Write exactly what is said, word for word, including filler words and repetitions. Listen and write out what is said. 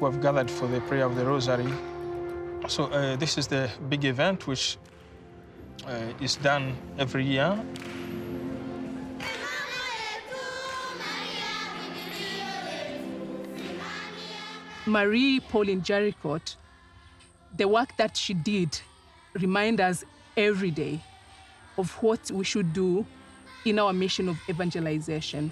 who have gathered for the prayer of the Rosary. So uh, this is the big event which uh, is done every year. Marie Pauline Jericotte, the work that she did reminds us every day of what we should do in our mission of evangelization.